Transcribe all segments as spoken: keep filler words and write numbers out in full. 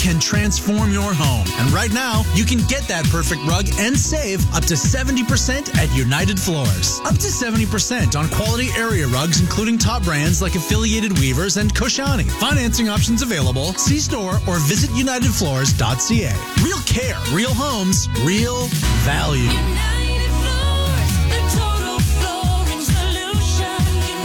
can transform your home. And right now, you can get that perfect rug and save up to seventy percent at United Floors. Up to seventy percent on quality area rugs, including top brands like Affiliated Weavers and Koshani. Financing options available. See store or visit united floors dot c a. Real care, real homes, real value. United Floors, the total flooring solution.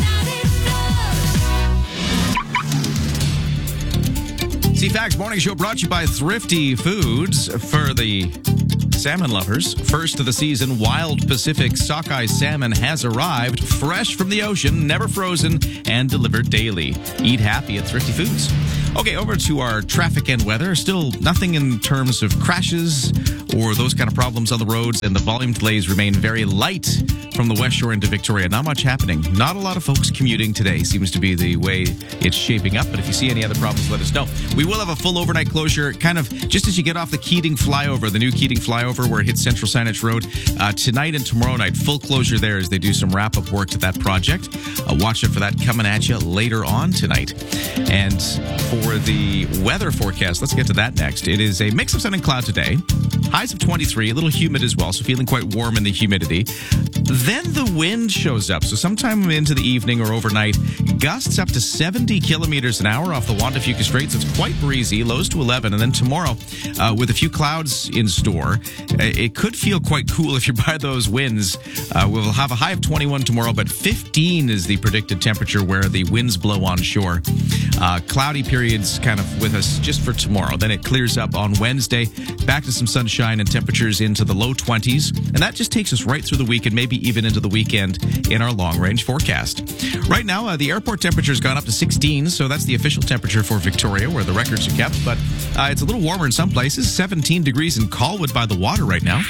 United Floors. C-Facts Morning Show brought to you by Thrifty Foods for the salmon lovers. First of the season, wild Pacific sockeye salmon has arrived, fresh from the ocean, never frozen, and delivered daily. Eat happy at Thrifty Foods. Okay, over to our traffic and weather. Still nothing in terms of crashes or those kind of problems on the roads, and the volume delays remain very light from the West Shore into Victoria. Not much happening. Not a lot of folks commuting today seems to be the way it's shaping up, but if you see any other problems, let us know. We will have a full overnight closure kind of just as you get off the Keating flyover, the new Keating flyover where it hits Central Saanich Road. Uh, tonight and tomorrow night, full closure there as they do some wrap-up work to that project. Uh, watch out for that coming at you later on tonight. And for the weather forecast, let's get to that next. It is a mix of sun and cloud today. Highs of twenty-three, a little humid as well, so feeling quite warm in the humidity. Then the wind shows up. So sometime into the evening or overnight, gusts up to seventy kilometers an hour off the Juan de Fuca Straits. It's quite breezy, lows to eleven. And then tomorrow, uh, with a few clouds in store, it could feel quite cool if you're by those winds. Uh, we'll have a high of twenty-one tomorrow, but fifteen is the predicted temperature where the winds blow on shore. Uh, cloudy periods kind of with us just for tomorrow. Then it clears up on Wednesday, back to some sunshine and temperatures into the low twenties. And that just takes us right through the week and maybe even into the weekend in our long-range forecast. Right now, uh, the airport temperature has gone up to sixteen, so that's the official temperature for Victoria, where the records are kept. But uh, it's a little warmer in some places. seventeen degrees in Colwood by the water right now.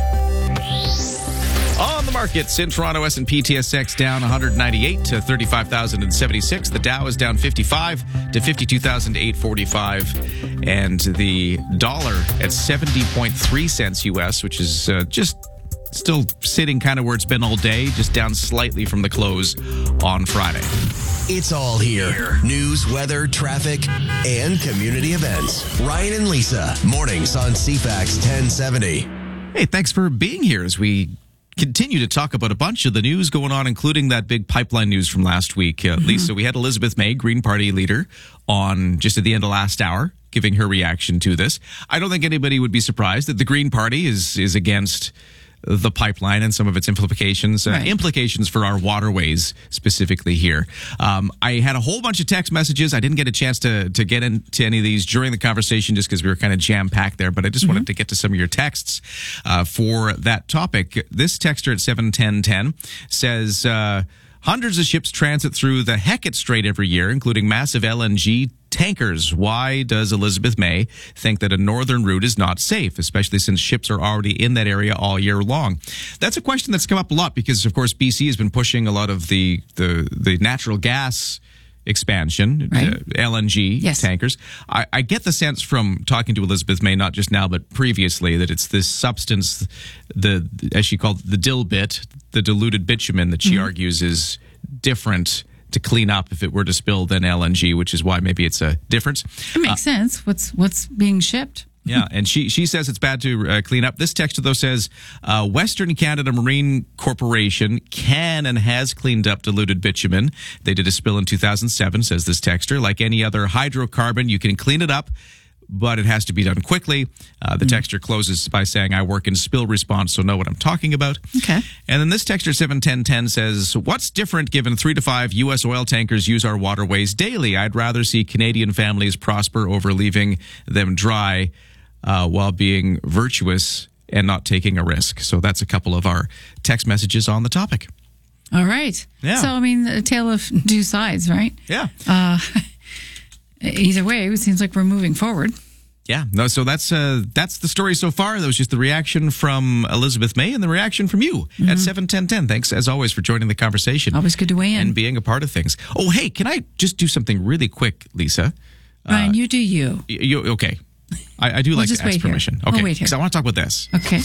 On the markets in Toronto, S and P T S X down one ninety-eight to thirty-five thousand seventy-six. The Dow is down fifty-five to fifty-two thousand eight hundred forty-five. And the dollar at seventy point three cents U S, which is uh, just still sitting kind of where it's been all day, just down slightly from the close on Friday. It's all here. News, weather, traffic, and community events. Ryan and Lisa, mornings on C-Facts ten seventy. Hey, thanks for being here as we continue to talk about a bunch of the news going on, including that big pipeline news from last week. Uh, mm-hmm. Lisa, we had Elizabeth May, Green Party leader, on just at the end of last hour, giving her reaction to this. I don't think anybody would be surprised that the Green Party is is against the pipeline and some of its implications, uh, right. implications for our waterways specifically here. Um, I had a whole bunch of text messages. I didn't get a chance to to get into any of these during the conversation just because we were kind of jam-packed there, but I just mm-hmm. wanted to get to some of your texts uh, for that topic. This texter at seven ten ten says, uh, hundreds of ships transit through the Hecate Strait every year, including massive L N G tankers. Why does Elizabeth May think that a northern route is not safe, especially since ships are already in that area all year long? That's a question that's come up a lot because, of course, B C has been pushing a lot of the the, the natural gas expansion, right. uh, L N G yes. tankers. I, I get the sense from talking to Elizabeth May, not just now, but previously, that it's this substance, the as she called it, the dilbit, the diluted bitumen that she mm-hmm. argues is different to clean up if it were to spill than L N G, which is why maybe it's a difference. It makes uh, sense. What's what's being shipped? Yeah, and she she says it's bad to uh, clean up. This texter, though, says uh, Western Canada Marine Corporation can and has cleaned up diluted bitumen. They did a spill in two thousand seven, says this texter. Like any other hydrocarbon, you can clean it up, but it has to be done quickly. Uh, the mm. texter closes by saying, I work in spill response, so know what I'm talking about. Okay. And then this texter, seven ten ten, says, what's different given three to five U S oil tankers use our waterways daily? I'd rather see Canadian families prosper over leaving them dry uh, while being virtuous and not taking a risk. So that's a couple of our text messages on the topic. All right. Yeah. So, I mean, a tale of two sides, right? Yeah. Uh Either way, it seems like we're moving forward. Yeah, no. So that's uh, that's the story so far. That was just the reaction from Elizabeth May and the reaction from you mm-hmm. at seven ten ten. Thanks, as always, for joining the conversation. Always good to weigh in. And being a part of things. Oh, hey, can I just do something really quick, Lisa? Ryan, uh, you do you. you okay. I, I do we'll like just to ask wait permission. Here. Okay, we'll wait here. because I want to talk about this. Okay.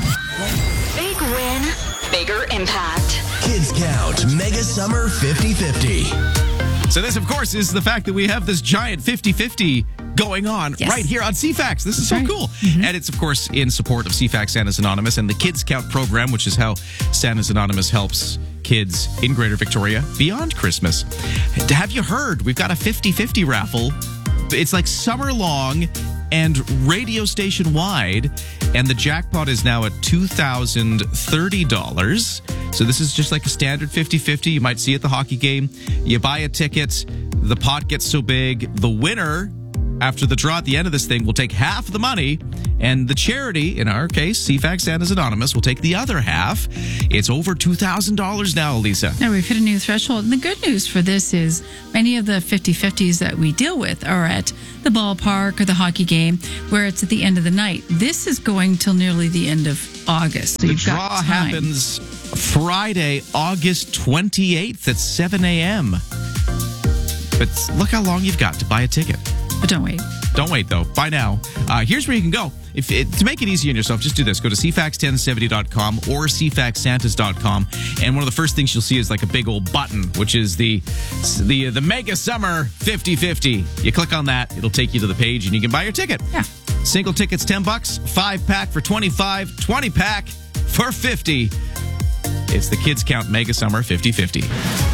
Big win, bigger impact. Kids Count Mega Summer fifty fifty. So this, of course, is the fact that we have this giant fifty-fifty going on Yes. right here on C FAX. This is so Right. cool. And it's, of course, in support of C FAX Santa's Anonymous and the Kids Count program, which is how Santa's Anonymous helps kids in Greater Victoria beyond Christmas. Have you heard? We've got a fifty-fifty raffle. It's like summer long and radio station wide, and the jackpot is now at two thousand thirty dollars. So this is just like a standard fifty-fifty. You might see at the hockey game. You buy a ticket, the pot gets so big, the winner, after the draw at the end of this thing, will take half the money, and the charity, in our case, C FAX Santa's Anonymous, will take the other half. It's over two thousand dollars now, Lisa. Now we've hit a new threshold. And the good news for this is many of the fifty-fifties that we deal with are at the ballpark or the hockey game where it's at the end of the night. This is going till nearly the end of August. So The you've draw got time. happens Friday, August twenty-eighth at seven a.m. But look how long you've got to buy a ticket. But don't wait. Don't wait, though. Buy now. Uh, here's where you can go. If it, to make it easy on yourself, just do this. Go to c fax ten seventy dot com or c fax santas dot com, and one of the first things you'll see is like a big old button, which is the the the Mega Summer fifty-fifty. You click on that, it'll take you to the page, and you can buy your ticket. Yeah. Single ticket's ten bucks, five pack for twenty-five, twenty pack for fifty. It's the Kids Count Mega Summer fifty-fifty.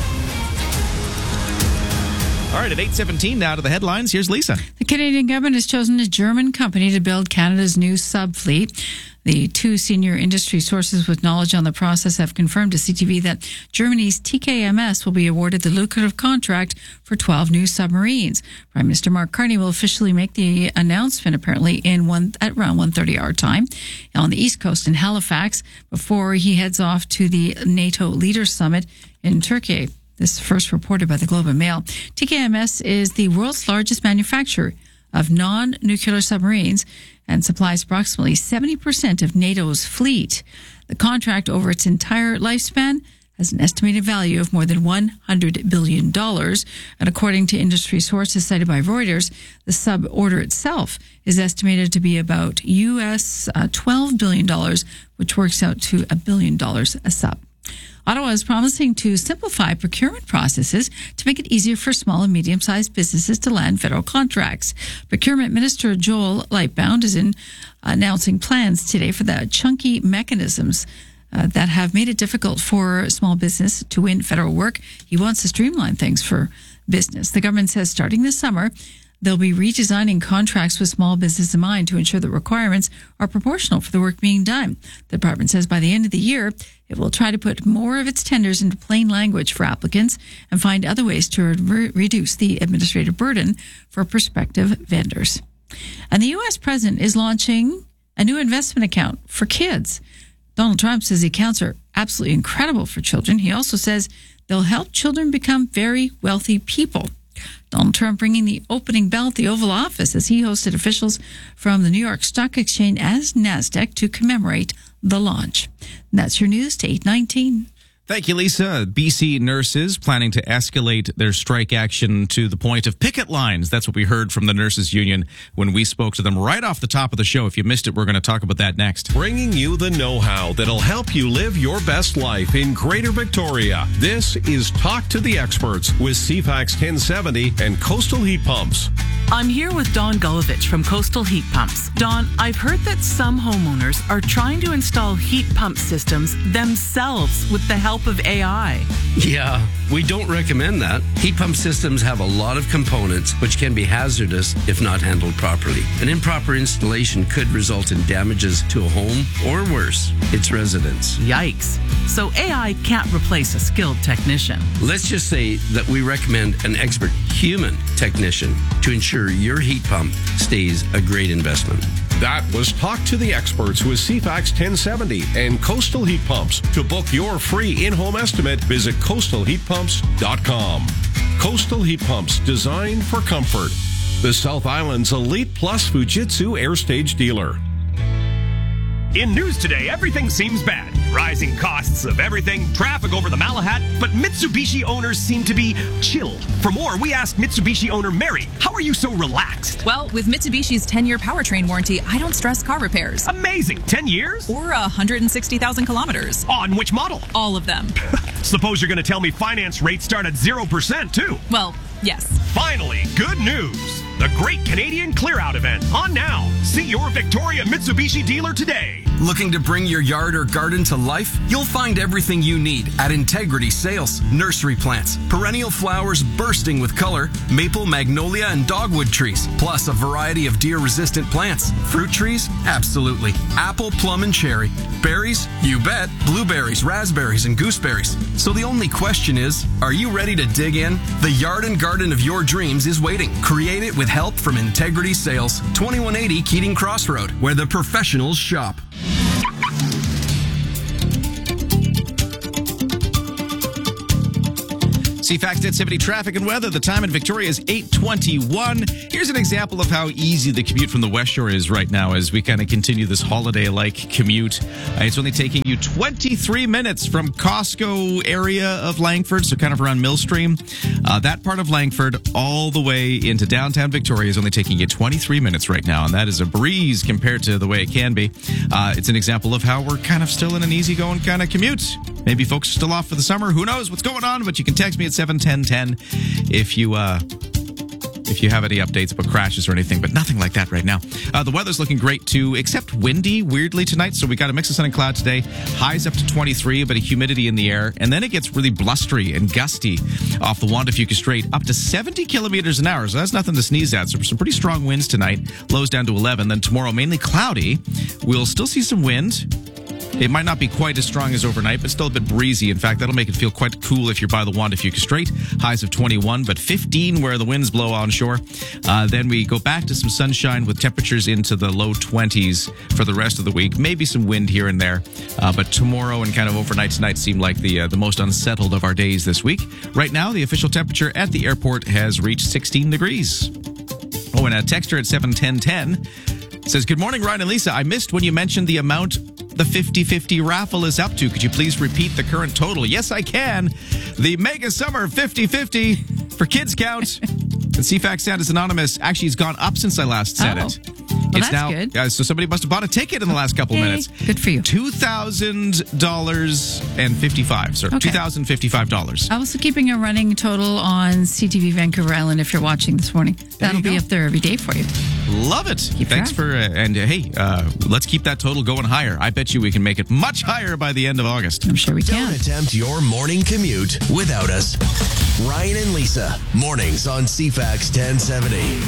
All right, at eight seventeen now to the headlines. Here's Lisa. The Canadian government has chosen a German company to build Canada's new sub-fleet. The two senior industry sources with knowledge on the process have confirmed to C T V that Germany's T K M S will be awarded the lucrative contract for twelve new submarines. Prime Minister Mark Carney will officially make the announcement apparently in one at around one thirty our time on the East Coast in Halifax before he heads off to the NATO Leaders Summit in Turkey. This is first reported by the Globe and Mail. T K M S is the world's largest manufacturer of non-nuclear submarines and supplies approximately seventy percent of NATO's fleet. The contract over its entire lifespan has an estimated value of more than one hundred billion dollars. And according to industry sources cited by Reuters, the sub order itself is estimated to be about U S uh, twelve billion dollars, which works out to a billion dollars a sub. Ottawa is promising to simplify procurement processes to make it easier for small and medium-sized businesses to land federal contracts. Procurement Minister Joel Lightbound is in announcing plans today for the chunky mechanisms uh, that have made it difficult for small business to win federal work. He wants to streamline things for business. The government says starting this summer, they'll be redesigning contracts with small business in mind to ensure that requirements are proportional for the work being done. The department says by the end of the year, it will try to put more of its tenders into plain language for applicants and find other ways to re- reduce the administrative burden for prospective vendors. And the U S president is launching a new investment account for kids. Donald Trump says the accounts are absolutely incredible for children. He also says they'll help children become very wealthy people. Donald Trump ringing the opening bell at the Oval Office as he hosted officials from the New York Stock Exchange and NASDAQ to commemorate the launch. And that's your news to eight nineteen. Thank you, Lisa. B C nurses planning to escalate their strike action to the point of picket lines. That's what we heard from the nurses union when we spoke to them right off the top of the show. If you missed it, we're going to talk about that next. Bringing you the know-how that'll help you live your best life in Greater Victoria. This is Talk to the Experts with C FAX ten seventy and Coastal Heat Pumps. I'm here with Don Gulovich from Coastal Heat Pumps. Don, I've heard that some homeowners are trying to install heat pump systems themselves with the help of A I. Yeah, we don't recommend that. Heat pump systems have a lot of components which can be hazardous if not handled properly. An improper installation could result in damages to a home or worse, its residents. Yikes. So A I can't replace a skilled technician. Let's just say that we recommend an expert human technician to ensure your heat pump stays a great investment. That was Talk to the Experts with C FAX ten seventy and Coastal Heat Pumps. To book your free in-home estimate, visit coastal heat pumps dot com. Coastal Heat Pumps, designed for comfort. The South Island's Elite Plus Fujitsu Air Stage dealer. In news today, everything seems bad. Rising costs of everything, traffic over the Malahat, but Mitsubishi owners seem to be chill. For more, we asked Mitsubishi owner Mary, how are you so relaxed? Well, with Mitsubishi's ten-year powertrain warranty, I don't stress car repairs. Amazing. ten years? Or one hundred sixty thousand kilometers. On which model? All of them. Suppose you're going to tell me finance rates start at zero percent, too. Well, yes. Finally, good news. the Great Canadian Clear Out event on now. See your Victoria Mitsubishi dealer today. Looking to bring your yard or garden to life? You'll find everything you need at Integrity Sales. Nursery plants, perennial flowers bursting with color, maple, magnolia, and dogwood trees, plus a variety of deer-resistant plants. Fruit trees? Absolutely. Apple, plum, and cherry. Berries? You bet. Blueberries, raspberries, and gooseberries. So the only question is, are you ready to dig in? The yard and garden of your dreams is waiting. Create it with help from Integrity Sales, twenty-one eighty Keating Crossroad, where the professionals shop. C FAX Dead seventy traffic and weather. The time in Victoria is eight twenty-one. Here's an example of how easy the commute from the West Shore is right now as we kind of continue this holiday-like commute. Uh, it's only taking you twenty-three minutes from Costco area of Langford, so kind of around Millstream. Uh, that part of Langford all the way into downtown Victoria is only taking you twenty-three minutes right now, and that is a breeze compared to the way it can be. Uh, it's an example of how we're kind of still in an easygoing kind of commute. Maybe folks are still off for the summer. Who knows what's going on? But you can text me at seven ten ten if you uh, if you have any updates about crashes or anything, but nothing like that right now. Uh, the weather's looking great too, except windy weirdly tonight. So we got a mix of sun and cloud today. Highs up to twenty-three, but a humidity in the air, and then it gets really blustery and gusty off the Juan de Fuca Strait, up to seventy kilometers an hour. So that's nothing to sneeze at. So some pretty strong winds tonight. Lows down to eleven. Then tomorrow mainly cloudy. We'll still see some wind. It might not be quite as strong as overnight, but still a bit breezy. In fact, that'll make it feel quite cool if you're by the Juan de Fuca Strait. Highs of twenty-one, but fifteen where the winds blow onshore. Uh, then we go back to some sunshine with temperatures into the low twenties for the rest of the week. Maybe some wind here and there. Uh, but tomorrow and kind of overnight tonight seem like the uh, the most unsettled of our days this week. Right now, the official temperature at the airport has reached sixteen degrees. Oh, and a texter at seven ten ten says, "Good morning, Ryan and Lisa. I missed when you mentioned the amount the fifty-fifty raffle is up to. Could you please repeat the current total?" Yes, I can. The Mega Summer fifty-fifty for Kids Count. And C FAX Sound is anonymous. Actually, it's gone up since I last said Oh. it. Well, it's that's now, good. Uh, so somebody must have bought a ticket in the last couple Yay. minutes. Good for you. two thousand dollars and fifty-five, sir. Okay. two thousand fifty-five dollars. I'm also keeping a running total on C T V Vancouver Island if you're watching this morning. That'll you be go. up there every day for you. Love it. Keep Thanks track. for, uh, and uh, hey, uh, let's keep that total going higher. I bet you we can make it much higher by the end of August. I'm sure we Don't can. attempt your morning commute without us. Ryan and Lisa, mornings on C FAX ten seventy.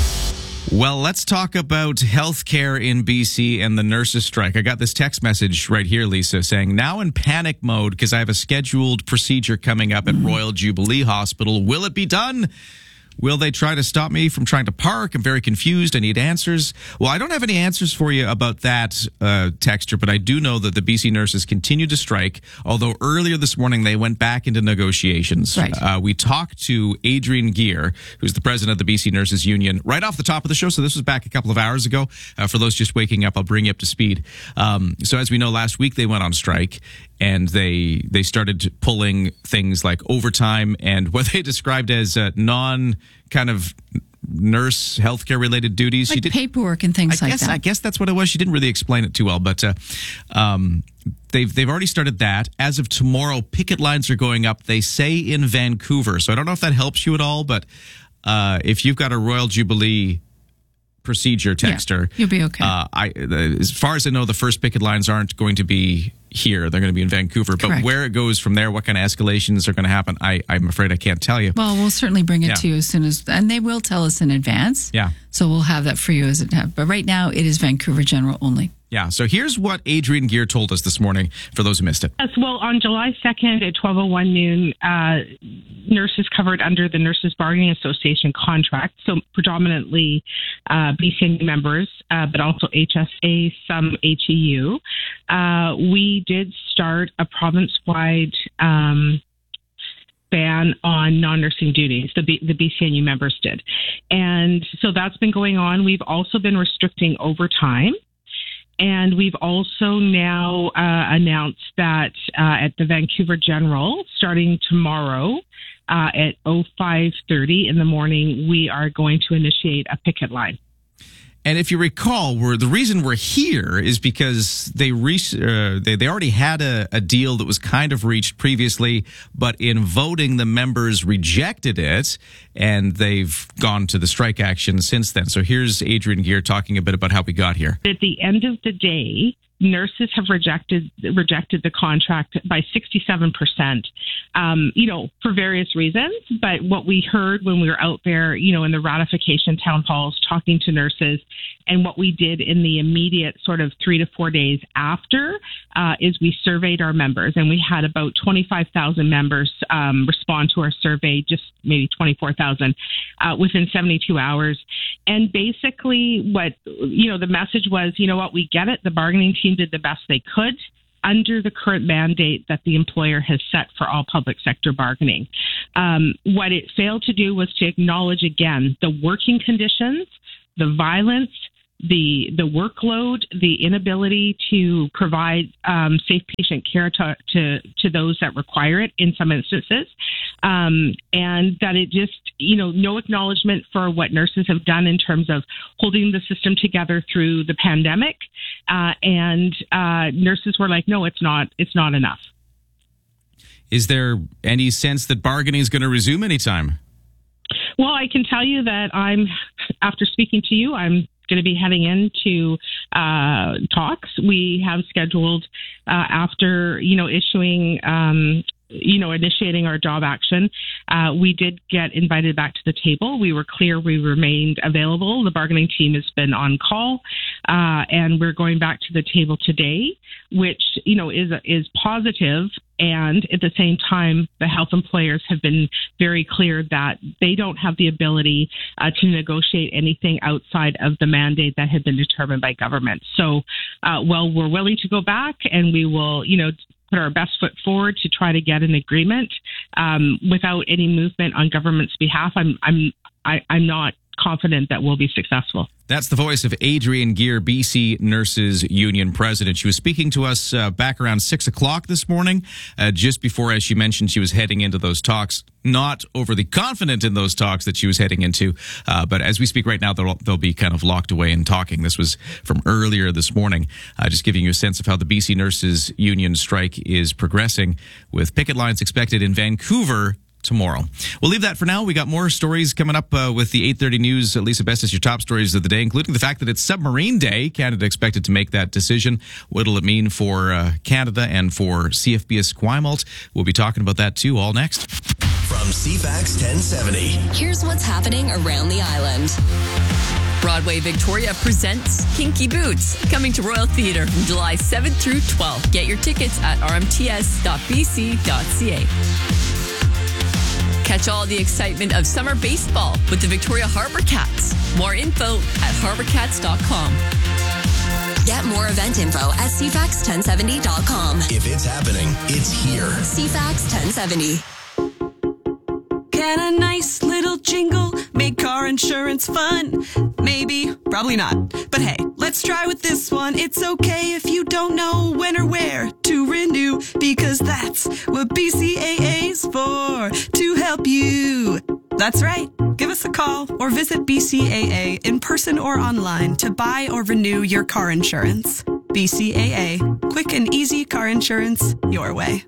Well, let's talk about healthcare in B C and the nurses' strike. I got this text message right here, Lisa, saying, now in panic mode because I have a scheduled procedure coming up at Royal Jubilee Hospital. Will it be done? Will they try to stop me from trying to park? I'm very confused. I need answers. Well, I don't have any answers for you about that uh, texture, but I do know that the B C nurses continue to strike, although earlier this morning they went back into negotiations. Right. Uh, we talked to Adrian Gear, who's the president of the B C Nurses Union, right off the top of the show. So this was back a couple of hours ago. Uh, for those just waking up, I'll bring you up to speed. Um, so as we know, last week they went on strike, and they they started pulling things like overtime and what they described as uh, non kind of nurse healthcare related duties. Like she did paperwork and things I like guess that. I guess that's what it was. She didn't really explain it too well, but uh, um, they've they've already started that. As of tomorrow, picket lines are going up. They say in Vancouver, so I don't know if that helps you at all. But uh, if you've got a Royal Jubilee procedure, texter, Yeah, you'll be okay. Uh, I, uh, as far as I know, the first picket lines aren't going to be here. They're going to be in Vancouver. But Correct. where it goes from there, what kind of escalations are going to happen, I, I'm afraid I can't tell you. Well, we'll certainly bring it Yeah. to you as soon as, and they will tell us in advance. Yeah. So we'll have that for you as it happens. But right now, it is Vancouver General only. Yeah. So here's what Adrian Gear told us this morning for those who missed it. Yes, well, on July second at twelve oh one noon, uh, nurses covered under the Nurses Bargaining Association contract, so predominantly uh, B C N U members, uh, but also H S A, some H E U. Uh, we did start a province-wide um, ban on non-nursing duties. The, B- the B C N U members did. And so that's been going on. We've also been restricting overtime. And we've also now uh, announced that uh, at the Vancouver General, starting tomorrow uh, at oh five thirty in the morning, we are going to initiate a picket line. And if you recall, we're, the reason we're here is because they re, uh, they, they already had a, a deal that was kind of reached previously, but in voting, the members rejected it, and they've gone to the strike action since then. So here's Adrian Gear talking a bit about how we got here. At the end of the day, nurses have rejected rejected the contract by sixty-seven percent, um, you know, for various reasons. But what we heard when we were out there, you know, in the ratification town halls talking to nurses, and what we did in the immediate sort of three to four days after uh, is we surveyed our members, and we had about twenty-five thousand members um, respond to our survey, just maybe twenty-four thousand uh, within seventy-two hours. And basically what, you know, the message was, you know what, we get it. The bargaining team did the best they could under the current mandate that the employer has set for all public sector bargaining. Um, what it failed to do was to acknowledge again the working conditions, the violence, the the workload, the inability to provide um, safe patient care to, to to those that require it in some instances, um, and that it just, you know, no acknowledgement for what nurses have done in terms of holding the system together through the pandemic, uh, and uh, nurses were like, no, it's not, it's not enough. Is there any sense that bargaining is going to resume anytime? Well, I can tell you that I'm, after speaking to you, I'm going to be heading into uh, talks. We have scheduled uh, after, you know, issuing, um, you know, initiating our job action. Uh, we did get invited back to the table. We were clear we remained available. The bargaining team has been on call, uh, and we're going back to the table today, which, you know, is is positive. And at the same time, the health employers have been very clear that they don't have the ability uh, to negotiate anything outside of the mandate that had been determined by government. So, uh, well, we're willing to go back, and we will, you know, put our best foot forward to try to get an agreement um, without any movement on government's behalf. I'm, I'm, I, I'm not confident that we'll be successful. That's the voice of Adrian Gear, B C Nurses Union president. She was speaking to us uh, back around six o'clock this morning, uh, just before, as she mentioned, she was heading into those talks. Not overly confident in those talks that she was heading into, uh, but as we speak right now, they'll, they'll be kind of locked away and talking. This was from earlier this morning, uh, just giving you a sense of how the B C Nurses Union strike is progressing, with picket lines expected in Vancouver tomorrow. We'll leave that for now. We got more stories coming up uh, with the eight thirty news. Lisa Bestis, your top stories of the day, including the fact that it's Submarine Day. Canada expected to make that decision. What'll it mean for uh, Canada and for C F B Esquimalt? We'll be talking about that too, all next. From C FAX ten seventy. Here's what's happening around the island. Broadway Victoria presents Kinky Boots, coming to Royal Theatre from July seventh through twelfth. Get your tickets at r m t s dot b c dot c a. Catch all the excitement of summer baseball with the Victoria Harbour Cats. More info at harbour cats dot com. Get more event info at c fax ten seventy dot com. If it's happening, it's here. C FAX ten seventy. Can a nice little jingle make car insurance fun? Maybe, probably not. But hey, let's try with this one. It's okay if you don't know when or where to renew, because that's what B C A A's for, to help you. That's right. Give us a call or visit B C A A in person or online to buy or renew your car insurance. B C A A. Quick and easy car insurance your way.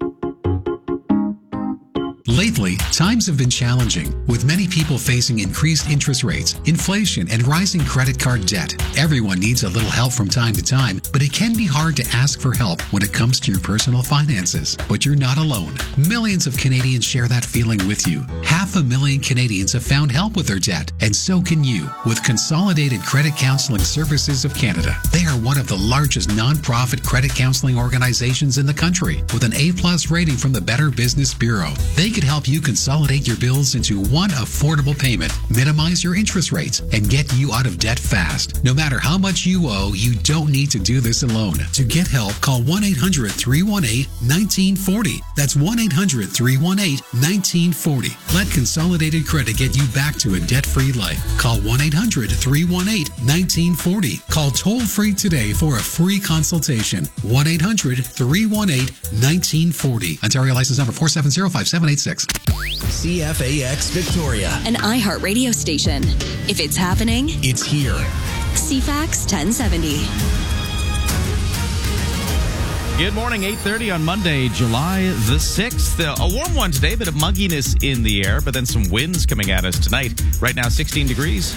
Lately, times have been challenging, with many people facing increased interest rates, inflation, and rising credit card debt. Everyone needs a little help from time to time, but it can be hard to ask for help when it comes to your personal finances. But you're not alone. Millions of Canadians share that feeling with you. Half a million Canadians have found help with their debt, and so can you, with Consolidated Credit Counseling Services of Canada. They are one of the largest nonprofit credit counseling organizations in the country, with an A-plus rating from the Better Business Bureau. They can help you consolidate your bills into one affordable payment, minimize your interest rates, and get you out of debt fast. No matter how much you owe, you don't need to do this alone. To get help, call one eight hundred three one eight one nine four zero. That's one eight hundred three one eight one nine four zero. Let Consolidated Credit get you back to a debt-free life. Call one eight hundred three one eight one nine four zero. Call toll-free today for a free consultation. one eight hundred three one eight one nine four zero. Ontario license number four seven zero five seven eight six. C F A X Victoria. An iHeart radio station. If it's happening, it's here. C FAX ten seventy. Good morning, eight thirty on Monday, July the sixth. Uh, a warm one today, bit of mugginess in the air, but then some winds coming at us tonight. Right now, sixteen degrees.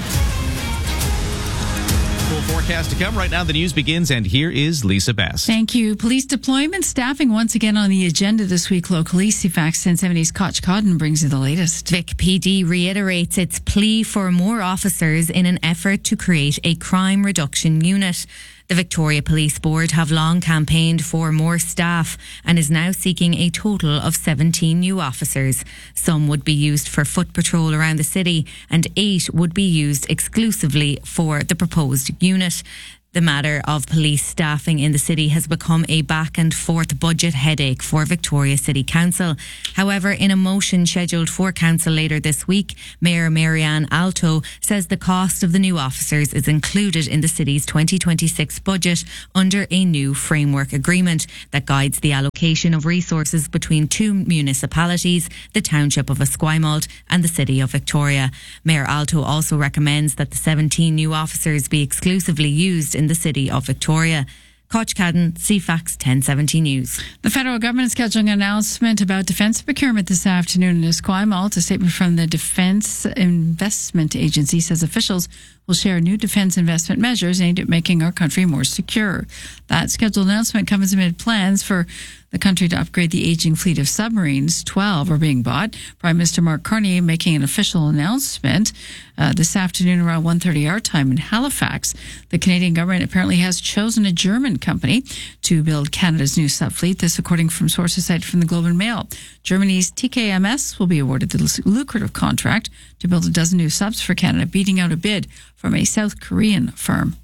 Full forecast to come. Right now, the news begins, and here is Lisa Bass. Thank you. Police deployment staffing once again on the agenda this week locally. C FAX ten seventy's Koch Cotton brings you the latest. Vic P D reiterates its plea for more officers in an effort to create a crime reduction unit. The Victoria Police Board have long campaigned for more staff and is now seeking a total of seventeen new officers. Some would be used for foot patrol around the city and eight would be used exclusively for the proposed unit. The matter of police staffing in the city has become a back and forth budget headache for Victoria City Council. However, in a motion scheduled for council later this week, Mayor Marianne Alto says the cost of the new officers is included in the city's twenty twenty-six budget under a new framework agreement that guides the allocation of resources between two municipalities, the Township of Esquimalt and the City of Victoria. Mayor Alto also recommends that the seventeen new officers be exclusively used in in the City of Victoria. Koch Cadden, C FAX ten seventy News. The federal government is scheduling an announcement about defence procurement this afternoon in Esquimalt. A statement from the Defence Investment Agency says officials will share new defence investment measures aimed at making our country more secure. That scheduled announcement comes amid plans for the country to upgrade the aging fleet of submarines. twelve are being bought. Prime Minister Mark Carney making an official announcement uh, this afternoon around one thirty our time in Halifax. The Canadian government apparently has chosen a German company to build Canada's new subfleet. This according from sources cited from the Globe and Mail. Germany's T K M S will be awarded the lucrative contract to build a dozen new subs for Canada, beating out a bid from a South Korean firm.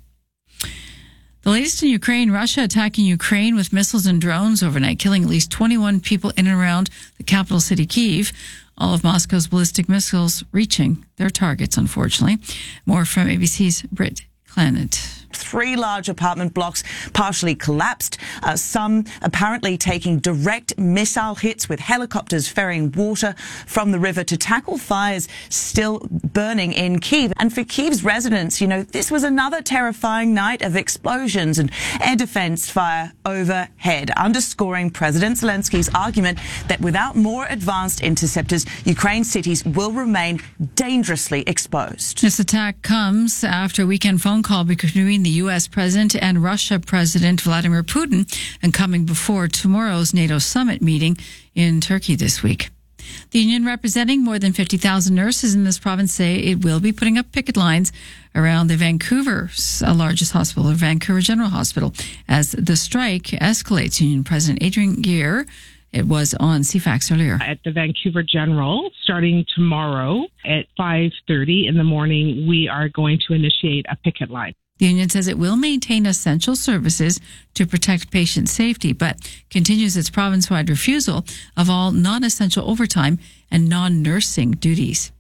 The latest in Ukraine, Russia attacking Ukraine with missiles and drones overnight, killing at least twenty-one people in and around the capital city, Kyiv. All of Moscow's ballistic missiles reaching their targets, unfortunately. More from A B C's Britt Clement. Three large apartment blocks partially collapsed, uh, some apparently taking direct missile hits with helicopters ferrying water from the river to tackle fires still burning in Kyiv. And for Kyiv's residents, you know, this was another terrifying night of explosions and air defense fire overhead, underscoring President Zelensky's argument that without more advanced interceptors, Ukraine's cities will remain dangerously exposed. This attack comes after a weekend phone call between the U S President and Russia President Vladimir Putin, and coming before tomorrow's NATO summit meeting in Turkey this week. The union representing more than fifty thousand nurses in this province say it will be putting up picket lines around the Vancouver's uh, largest hospital, the Vancouver General Hospital, as the strike escalates. Union President Adrian Gear, it was on C FAX earlier. At the Vancouver General, starting tomorrow at five thirty in the morning, we are going to initiate a picket line. The union says it will maintain essential services to protect patient safety, but continues its province-wide refusal of all non-essential overtime and non-nursing duties.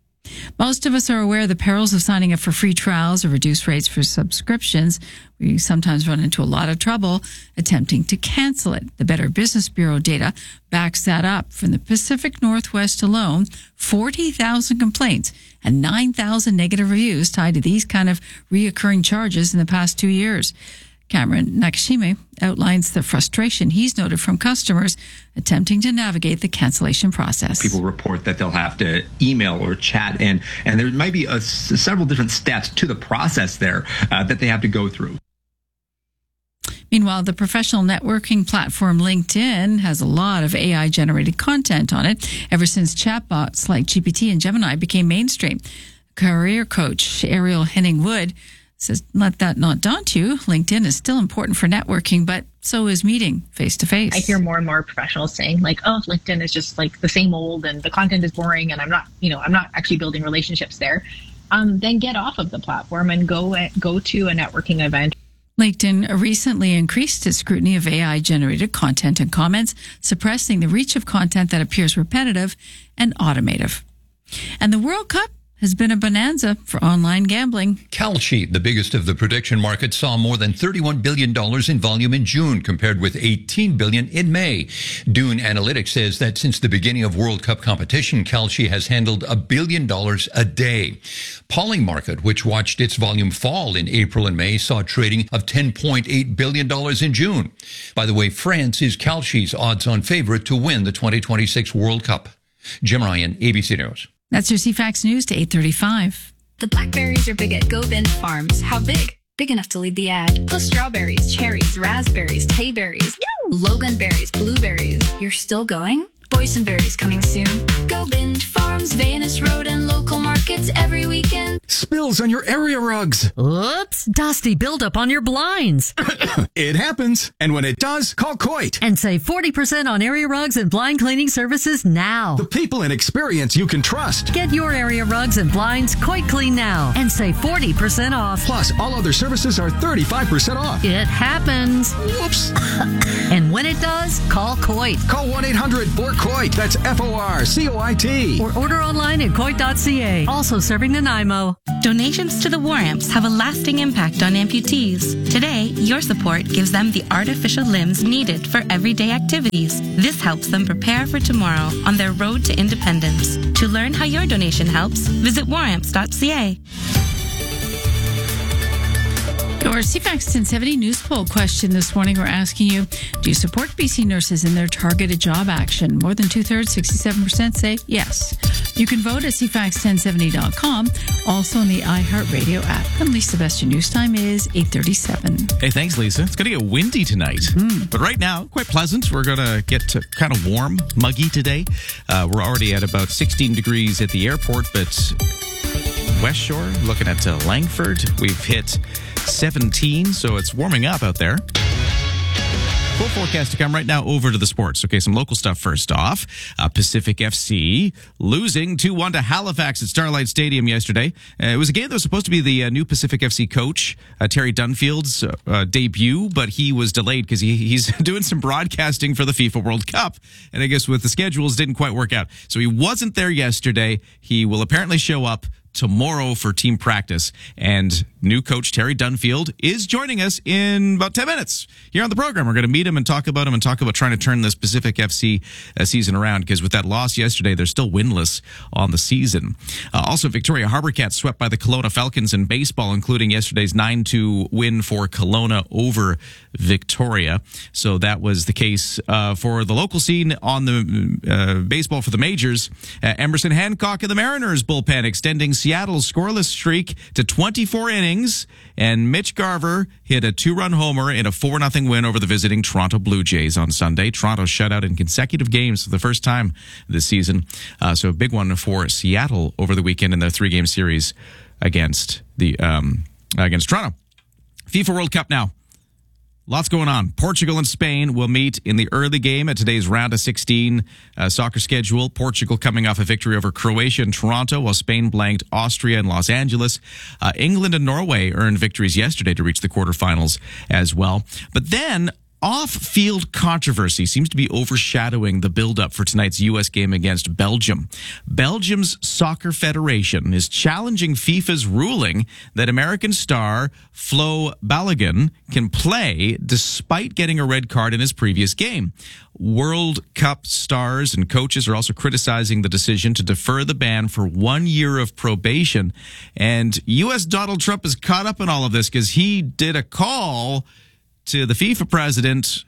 Most of us are aware of the perils of signing up for free trials or reduced rates for subscriptions. We sometimes run into a lot of trouble attempting to cancel it. The Better Business Bureau data backs that up. From the Pacific Northwest alone, forty thousand complaints and nine thousand negative reviews tied to these kind of reoccurring charges in the past two years. Cameron Nakashima outlines the frustration he's noted from customers attempting to navigate the cancellation process. People report that they'll have to email or chat, and, and there might be a, several different steps to the process there uh, that they have to go through. Meanwhile, the professional networking platform LinkedIn has a lot of A I-generated content on it ever since chatbots like G P T and Gemini became mainstream. Career coach Ariel Henning-Wood says, let that not daunt you. LinkedIn is still important for networking, but so is meeting face-to-face. I hear more and more professionals saying like, oh, LinkedIn is just like the same old and the content is boring and I'm not, you know, I'm not actually building relationships there. Um, then get off of the platform and go go to a networking event. LinkedIn recently increased its scrutiny of A I-generated content and comments, suppressing the reach of content that appears repetitive and automative. And the World Cup has been a bonanza for online gambling. Kalshi, the biggest of the prediction markets, saw more than thirty-one billion dollars in volume in June, compared with eighteen billion dollars in May. Dune Analytics says that since the beginning of World Cup competition, Kalshi has handled a billion dollars a day. Pollingmarket, which watched its volume fall in April and May, saw trading of ten point eight billion dollars in June. By the way, France is Kalshi's odds-on favorite to win the twenty twenty-six World Cup. Jim Ryan, A B C News. That's your C FAX News to eight thirty-five. The blackberries are big at Go Bend Farms. How big? Big enough to lead the ad. Plus strawberries, cherries, raspberries, tayberries, loganberries, blueberries. You're still going? Boysenberries coming soon. Go Bend Farms, Vanus Road, and local markets every weekend. Spills on your area rugs. Oops, dusty buildup on your blinds. It happens. And when it does, call Coit. And save forty percent on area rugs and blind cleaning services now. The people and experience you can trust. Get your area rugs and blinds Coit Clean now and save forty percent off. Plus, all other services are thirty-five percent off. It happens. Whoops. And when it does, call Coit. Call one eight hundred four Coit. That's F O R C O I T. Or order online at coit dot c a. Also serving Nanaimo. Donations to the War Amps have a lasting impact on amputees. Today, your support gives them the artificial limbs needed for everyday activities. This helps them prepare for tomorrow on their road to independence. To learn how your donation helps, visit war amps dot c a. Your C FAX ten seventy news poll question this morning, we're asking you, do you support B C nurses in their targeted job action? More than two-thirds, sixty-seven percent say yes. You can vote at c fax ten seventy dot com, also on the iHeartRadio app. And Lisa, the best your news time is eight thirty-seven. Hey, thanks, Lisa. It's going to get windy tonight. Mm. But right now, quite pleasant. We're going to get to kind of warm, muggy today. Uh, we're already at about sixteen degrees at the airport, but West Shore, looking at uh, Langford, we've hit seventeen, so it's warming up out there. Full forecast to come right now. Over to the sports. Okay, some local stuff first off. Uh, Pacific F C losing two one to Halifax at Starlight Stadium yesterday. Uh, it was a game that was supposed to be the uh, new Pacific F C coach, uh, Terry Dunfield's uh, uh, debut, but he was delayed because he, he's doing some broadcasting for the FIFA World Cup. And I guess with the schedules, didn't quite work out. So he wasn't there yesterday. He will apparently show up tomorrow for team practice. And new coach Terry Dunfield is joining us in about ten minutes here on the program. We're going to meet him and talk about him and talk about trying to turn this Pacific F C uh, season around, because with that loss yesterday, they're still winless on the season. Uh, also, Victoria Harbour Cats swept by the Kelowna Falcons in baseball, including yesterday's nine two win for Kelowna over Victoria. So that was the case uh, for the local scene. On the uh, baseball for the majors, uh, Emerson Hancock of the Mariners bullpen extending Seattle's scoreless streak to twenty-four innings, and Mitch Garver hit a two-run homer in a four nothing win over the visiting Toronto Blue Jays on Sunday. Toronto shut out in consecutive games for the first time this season. Uh, so a big one for Seattle over the weekend in their three-game series against the um, against Toronto. FIFA World Cup now. Lots going on. Portugal and Spain will meet in the early game at today's round of sixteen uh, soccer schedule. Portugal coming off a victory over Croatia and Toronto, while Spain blanked Austria and Los Angeles. Uh, England and Norway earned victories yesterday to reach the quarterfinals as well. But then off-field controversy seems to be overshadowing the build-up for tonight's U S game against Belgium. Belgium's Soccer Federation is challenging FIFA's ruling that American star Flo Balogun can play despite getting a red card in his previous game. World Cup stars and coaches are also criticizing the decision to defer the ban for one year of probation. And U S Donald Trump is caught up in all of this because he did a call to the FIFA president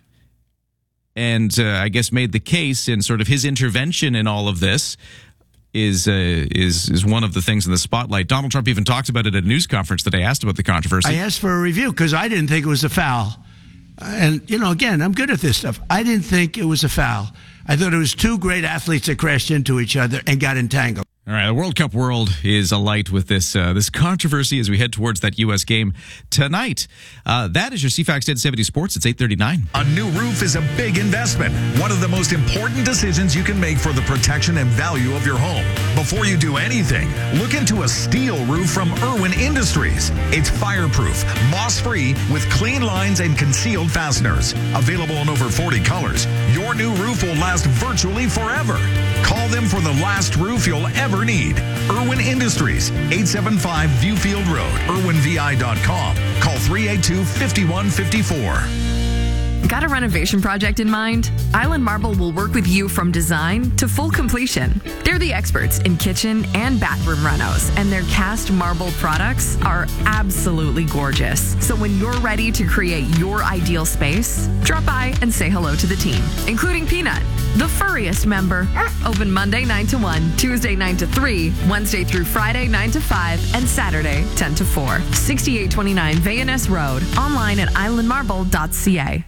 and uh, I guess made the case, and sort of his intervention in all of this is uh, is is one of the things in the spotlight. Donald Trump even talked about it at a news conference that I asked about the controversy. I asked for a review because I didn't think it was a foul. And, you know, again, I'm good at this stuff. I didn't think it was a foul. I thought it was two great athletes that crashed into each other and got entangled. All right, the World Cup world is alight with this uh, this controversy as we head towards that U S game tonight. Uh, that is your C FAX ten seventy Sports. It's eight thirty-nine. A new roof is a big investment. One of the most important decisions you can make for the protection and value of your home. Before you do anything, look into a steel roof from Irwin Industries. It's fireproof, moss-free, with clean lines and concealed fasteners. Available in over forty colors, your new roof will last virtually forever. Call them for the last roof you'll ever ever need. Irwin Industries, eight seventy-five Viewfield Road, irwin v i dot com. Call three eight two, five one five four. Got a renovation project in mind? Island Marble will work with you from design to full completion. They're the experts in kitchen and bathroom renos, and their cast marble products are absolutely gorgeous. So when you're ready to create your ideal space, drop by and say hello to the team, including Peanut, the furriest member. Open Monday nine to one, Tuesday nine to three, Wednesday through Friday nine to five, and Saturday ten to four. sixty-eight twenty-nine Vayaness Road. Online at island marble dot c a.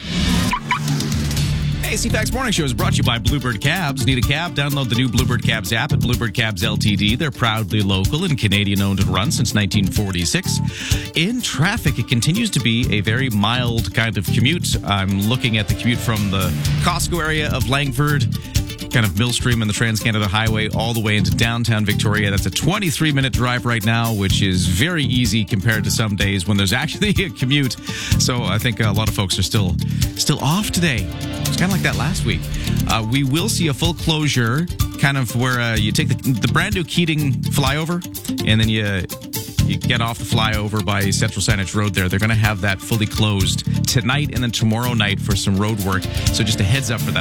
Hey, C FAX Morning Show is brought to you by Bluebird Cabs. Need a cab? Download the new Bluebird Cabs app at Bluebird Cabs L T D. They're proudly local and Canadian-owned and run since nineteen forty-six. In traffic, it continues to be a very mild kind of commute. I'm looking at the commute from the Costco area of Langford, kind of Millstream and the Trans-Canada Highway all the way into downtown Victoria. That's a twenty-three minute drive right now, which is very easy compared to some days when there's actually a commute. So I think a lot of folks are still still off today. It's kind of like that last week. Uh, we will see a full closure, kind of where uh, you take the, the brand new Keating flyover, and then you you get off the flyover by Central Saanich Road there. They're going to have that fully closed tonight and then tomorrow night for some road work. So just a heads up for that.